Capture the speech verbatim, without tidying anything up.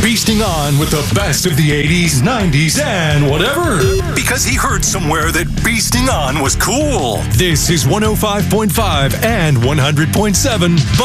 beasting on with the best of the eighties, nineties, and whatever. Because he heard somewhere that beasting on was cool. This is one oh five point five and one hundred point seven